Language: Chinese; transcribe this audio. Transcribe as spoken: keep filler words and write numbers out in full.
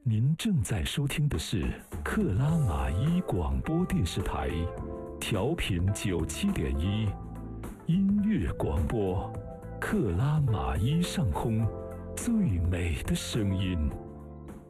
您正在收听的是克拉玛依广播电视台，调频九七点一，音乐广播，克拉玛依上空最美的声音。